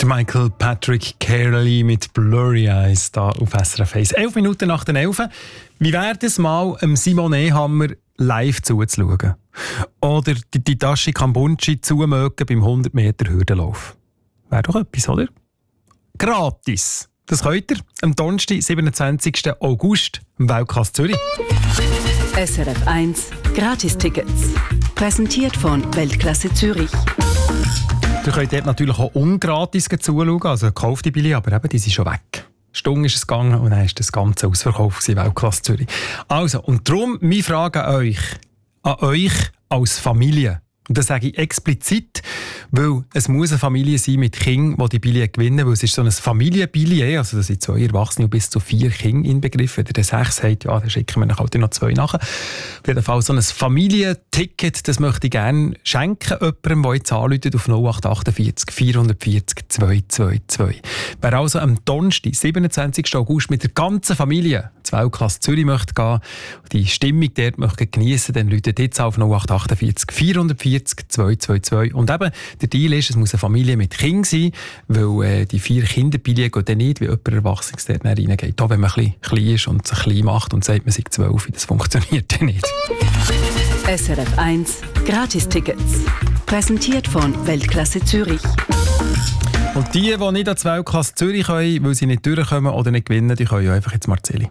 Michael Patrick Carey mit Blurry Eyes da auf SRF 1. 11 Minuten nach den 11. Wie wäre es mal, Simon Ehammer live zuzuschauen? Oder die Tashi Kambunchi zumögen beim 100-Meter-Hürdenlauf? Wäre doch etwas, oder? Gratis! Das könnt ihr am Donnerstag, 27. August, im Weltklasse Zürich. SRF 1 Gratis-Tickets. Präsentiert von Weltklasse Zürich. Ihr könnt dort natürlich auch ungratis zuschauen, also kaufte Billette, aber eben, die sind schon weg. Stunde ist es gegangen und dann war das Ganze ausverkauft in Weltklasse Zürich. Also, und darum meine Frage an euch als Familie. Und das sage ich explizit, weil es muss eine Familie sein mit Kindern, die die Billette gewinnen, weil es ist so ein Familienbillett, also da sind 2 Erwachsene und bis zu 4 Kinder inbegriffen. Wenn ihr 6 habt, ja, dann schicken wir halt noch 2 nach. Auf jeden Fall so ein Familienticket, das möchte ich gerne schenken, jemandem, der jetzt anruft auf 0848 440 222. Wer also am Donnerstag, 27. August, mit der ganzen Familie zur Weltklasse Zürich möchte gehen, die Stimmung dort möchte geniessen, dann ruft jetzt auf 0848 440 222. Und eben, der Deal ist, es muss eine Familie mit Kindern sein, weil die 4 Kinderbillette gehen dann nicht, wie jemand Erwachsenes dort reingeht. Auch wenn man ein bisschen klein ist und sich klein macht und sagt, man sei 12, das funktioniert dann nicht. SRF 1 Gratis-Tickets. Präsentiert von Weltklasse Zürich. Und die nicht an die Weltklasse Zürich können, weil sie nicht durchkommen oder nicht gewinnen, die können ja einfach jetzt Marzilli.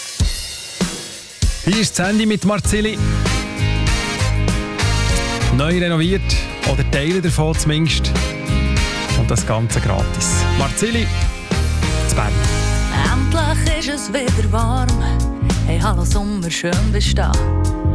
Hier ist Sandy mit Marzilli. Neu renoviert, oder Teile davon zumindest. Und das Ganze gratis. Marzilli, zu Bern. Endlich ist es wieder warm. Hey, hallo Sommer, schön bist du da.